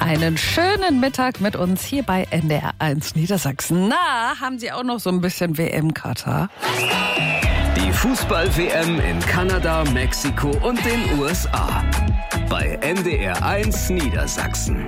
Einen schönen Mittag mit uns hier bei NDR 1 Niedersachsen. Na, haben Sie auch noch so ein bisschen WM-Katar? Die Fußball-WM in Kanada, Mexiko und den USA. Bei NDR 1 Niedersachsen.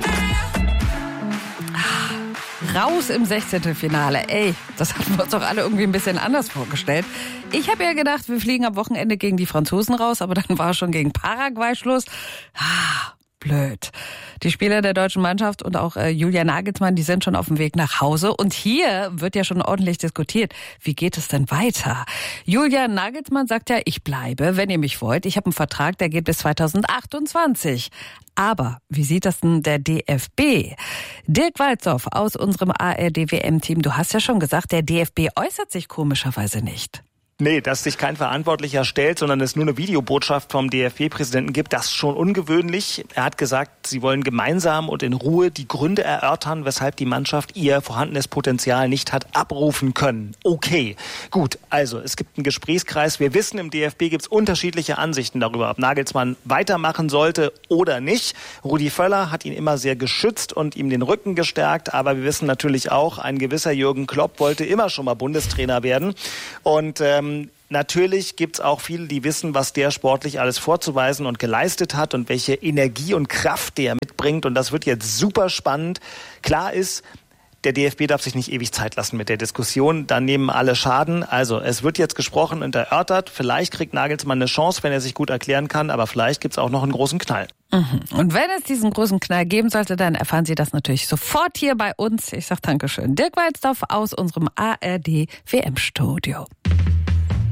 Raus im 16. Finale. Ey, das hatten wir uns doch alle irgendwie ein bisschen anders vorgestellt. Ich habe ja gedacht, wir fliegen am Wochenende gegen die Franzosen raus, aber dann war schon gegen Paraguay Schluss. Blöd. Die Spieler der deutschen Mannschaft und auch Julian Nagelsmann, die sind schon auf dem Weg nach Hause. Und hier wird ja schon ordentlich diskutiert. Wie geht es denn weiter? Julian Nagelsmann sagt ja, ich bleibe, wenn ihr mich wollt. Ich habe einen Vertrag, der geht bis 2028. Aber wie sieht das denn der DFB? Dirk Walzdorf aus unserem ARD-WM-Team, du hast ja schon gesagt, der DFB äußert sich komischerweise nicht. Nee, dass sich kein Verantwortlicher stellt, sondern es nur eine Videobotschaft vom DFB-Präsidenten gibt, das ist schon ungewöhnlich. Er hat gesagt, sie wollen gemeinsam und in Ruhe die Gründe erörtern, weshalb die Mannschaft ihr vorhandenes Potenzial nicht hat abrufen können. Okay, gut, also es gibt einen Gesprächskreis. Wir wissen, im DFB gibt es unterschiedliche Ansichten darüber, ob Nagelsmann weitermachen sollte oder nicht. Rudi Völler hat ihn immer sehr geschützt und ihm den Rücken gestärkt. Aber wir wissen natürlich auch, ein gewisser Jürgen Klopp wollte immer schon mal Bundestrainer werden. Und natürlich gibt's auch viele, die wissen, was der sportlich alles vorzuweisen und geleistet hat und welche Energie und Kraft der mitbringt. Und das wird jetzt super spannend. Klar ist, der DFB darf sich nicht ewig Zeit lassen mit der Diskussion. Dann nehmen alle Schaden. Also es wird jetzt gesprochen und erörtert. Vielleicht kriegt Nagelsmann eine Chance, wenn er sich gut erklären kann. Aber vielleicht gibt's auch noch einen großen Knall. Und wenn es diesen großen Knall geben sollte, dann erfahren Sie das natürlich sofort hier bei uns. Ich sage Dankeschön. Dirk Walzdorf aus unserem ARD-WM-Studio.